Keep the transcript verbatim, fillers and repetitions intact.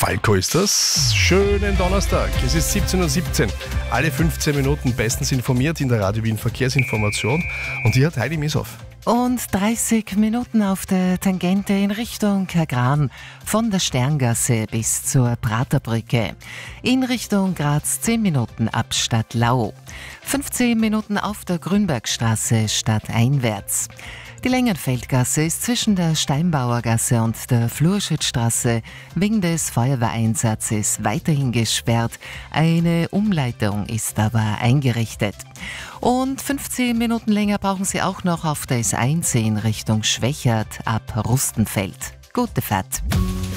Falco ist das. Schönen Donnerstag. Es ist siebzehn Uhr siebzehn. Alle fünfzehn Minuten bestens informiert in der Radio Wien Verkehrsinformation. Und hier hat Heidi Mieshoff. Und dreißig Minuten auf der Tangente in Richtung Kagran, von der Sterngasse bis zur Praterbrücke. In Richtung Graz zehn Minuten ab Stadtlau. fünfzehn Minuten auf der Grünbergstraße stadteinwärts. Die Längenfeldgasse ist zwischen der Steinbauergasse und der Flurschützstraße wegen des Feuerwehreinsatzes weiterhin gesperrt. Eine Umleitung ist aber eingerichtet. Und fünfzehn Minuten länger brauchen Sie auch noch auf der S eins in Richtung Schwächert ab Rustenfeld. Gute Fahrt!